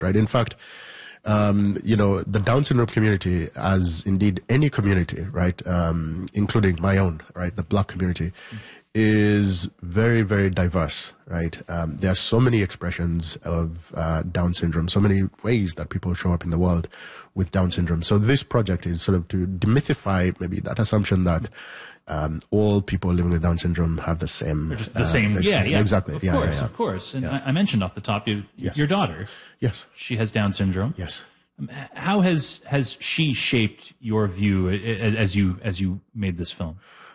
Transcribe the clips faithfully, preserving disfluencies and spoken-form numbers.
right? In fact, um, you know, the Down syndrome community, as indeed any community, right, um, including my own, right, the Black community, mm. is very, very diverse, right? Um, there are so many expressions of uh, Down syndrome, so many ways that people show up in the world with Down syndrome. So this project is sort of to demystify maybe that assumption that um, all people living with Down syndrome have the same. They're just the uh, same. Yeah, yeah. Exactly. Of yeah, course, yeah, yeah. of course. And yeah. I, I mentioned off the top, you, yes. your daughter. Yes. She has Down syndrome. Yes. How has has she shaped your view as you as you made this film?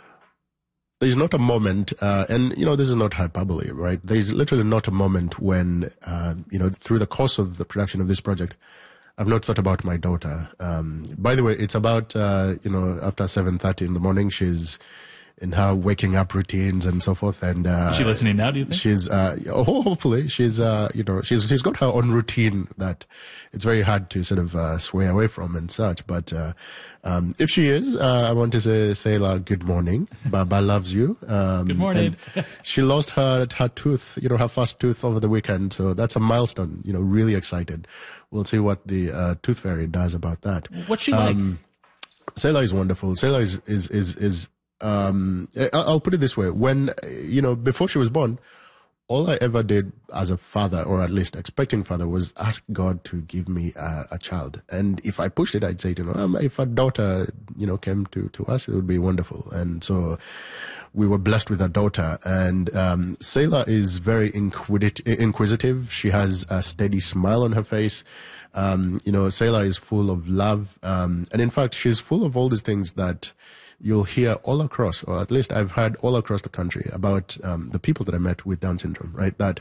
There's not a moment, uh, and, you know, this is not hyperbole, right? There's literally not a moment when, uh, you know, through the course of the production of this project, I've not thought about my daughter. Um, by the way, it's about, uh, you know, after seven thirty in the morning, she's in her waking up routines and so forth. And, uh, is she listening now, do you think? She's, uh, oh, hopefully she's, uh, you know, she's, she's got her own routine that it's very hard to sort of, uh, sway away from and such. But, uh, um, if she is, uh, I want to say, Sailor, good morning. Baba loves you. Um, good morning. And she lost her, her tooth, you know, her first tooth over the weekend. So that's a milestone, you know, really excited. We'll see what the, uh, tooth fairy does about that. What's she like? Um, Sailor is wonderful. Sailor is, is, is, is, Um, I'll put it this way. When, you know, before she was born, all I ever did as a father, or at least expecting father, was ask God to give me a, a child. And if I pushed it, I'd say, you know, um, if a daughter, you know, came to, to us, it would be wonderful. And so we were blessed with a daughter. And, um, Sailor is very inquisitive, inquisitive. She has a steady smile on her face. Um, you know, Sailor is full of love. Um, and in fact, she's full of all these things that you'll hear all across, or at least I've heard all across the country about um, the people that I met with Down syndrome, right? That,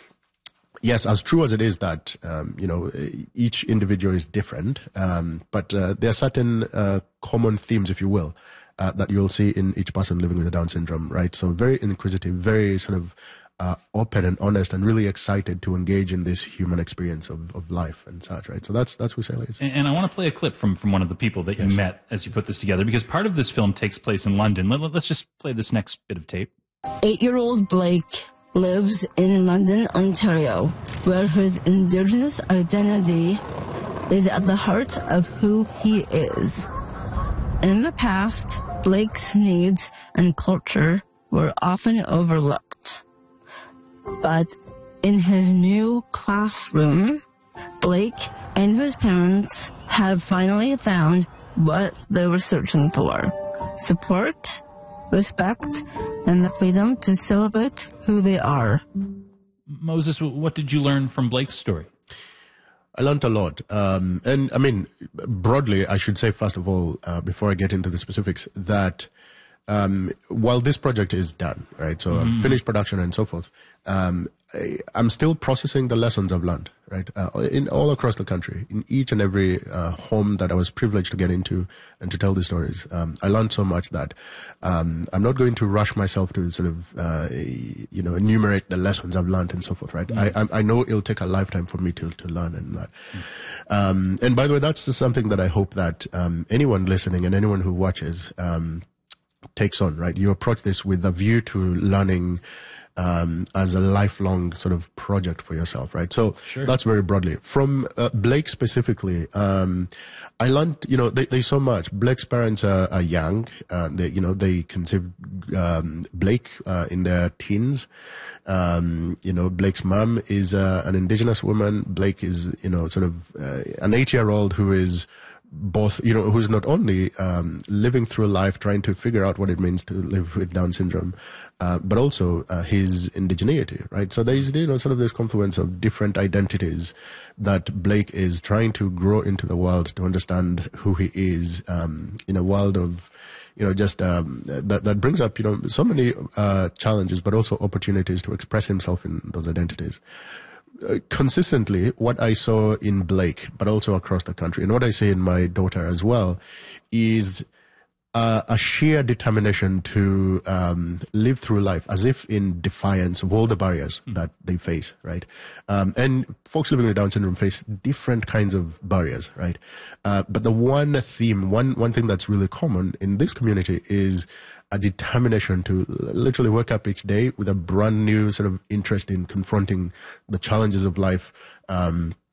yes, as true as it is that, um, you know, each individual is different, um, but uh, there are certain uh, common themes, if you will, uh, that you'll see in each person living with Down syndrome, right? So very inquisitive, very sort of uh, open and honest, and really excited to engage in this human experience of, of life and such, right? So that's that's who Sailor is. And, and I want to play a clip from, from one of the people that yes. you met as you put this together, because part of this film takes place in London. Let, let's just play this next bit of tape. Eight-year-old Blake lives in London, Ontario, where his Indigenous identity is at the heart of who he is. In the past, Blake's needs and culture were often overlooked. But in his new classroom, Blake and his parents have finally found what they were searching for: support, respect, and the freedom to celebrate who they are. Moses, what did you learn from Blake's story? I learned a lot. Um, and I mean, broadly, I should say, first of all, uh, before I get into the specifics, that Um, while this project is done, right, so mm-hmm. finished production and so forth, um, I, I'm still processing the lessons I've learned, right, uh, in all across the country, in each and every uh, home that I was privileged to get into and to tell these stories. Um, I learned so much that um, I'm not going to rush myself to sort of, uh, you know, enumerate the lessons I've learned and so forth, right? Mm-hmm. I, I know it'll take a lifetime for me to, to learn and that. Mm-hmm. Um, and by the way, that's something that I hope that um, anyone listening and anyone who watches um, takes on, right? You approach this with a view to learning um, as a lifelong sort of project for yourself, right? So sure. That's very broadly. From uh, Blake specifically, um, I learned, you know, they, there's so much. Blake's parents are, are young. Uh, they, you know, they conceived um, Blake uh, in their teens. Um, you know, Blake's mom is uh, an Indigenous woman. Blake is, you know, sort of uh, an eight-year-old who is both, you know, who's not only um, living through life, trying to figure out what it means to live with Down syndrome, uh, but also uh, his indigeneity, right? So there's, you know, sort of this confluence of different identities that Blake is trying to grow into the world to understand who he is um, in a world of, you know, just um, that that brings up, you know, so many uh, challenges, but also opportunities to express himself in those identities. Uh, consistently, what I saw in Blake, but also across the country, and what I see in my daughter as well, is uh, a sheer determination to um, live through life as if in defiance of all the barriers mm. that they face, right? Um, and folks living with Down syndrome face different kinds of barriers, right? Uh, but the one theme, one one thing that's really common in this community is a determination to literally wake up each day with a brand new sort of interest in confronting the challenges of life, um,